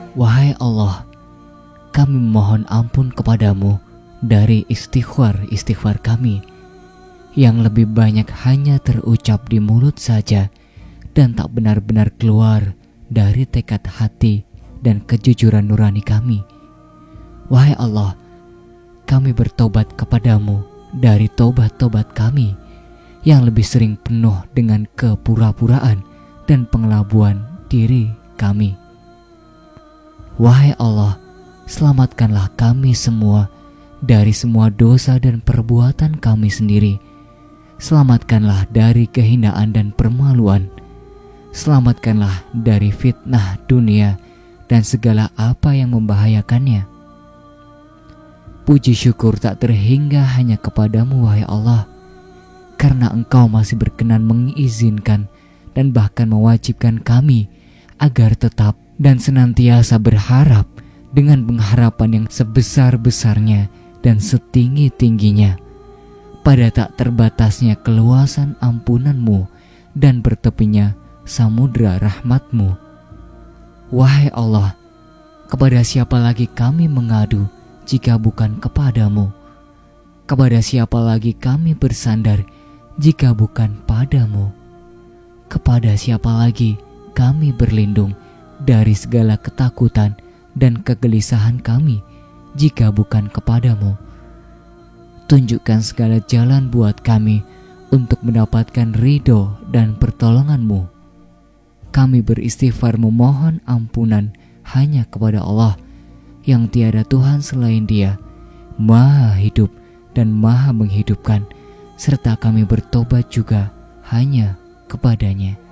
Wahai Allah, kami mohon ampun kepadamu dari istighfar kami yang lebih banyak hanya terucap di mulut saja dan tak benar-benar keluar dari tekad hati dan kejujuran nurani kami. Wahai Allah, kami bertobat kepadamu dari tobat-tobat kami yang lebih sering penuh dengan kepura-puraan dan pengelabuan diri kami. Wahai Allah, selamatkanlah kami semua dari semua dosa dan perbuatan kami sendiri. Selamatkanlah dari kehinaan dan permaluan. Selamatkanlah dari fitnah dunia dan segala apa yang membahayakannya. Puji syukur tak terhingga hanya kepadamu, wahai Allah, karena Engkau masih berkenan mengizinkan dan bahkan mewajibkan kami agar tetap dan senantiasa berharap dengan pengharapan yang sebesar-besarnya dan setinggi-tingginya pada tak terbatasnya keluasan ampunan-Mu dan bertepinya samudra rahmat-Mu. Wahai Allah, kepada siapa lagi kami mengadu jika bukan kepadamu? Kepada siapa lagi kami bersandar jika bukan padamu? Kepada siapa lagi kami berlindung dari segala ketakutan dan kegelisahan kami jika bukan kepadamu? Tunjukkan segala jalan buat kami untuk mendapatkan ridho dan pertolongan-Mu. Kami beristighfar memohon ampunan hanya kepada Allah yang tiada Tuhan selain Dia, Maha hidup dan Maha menghidupkan, serta kami bertobat juga hanya kepadanya.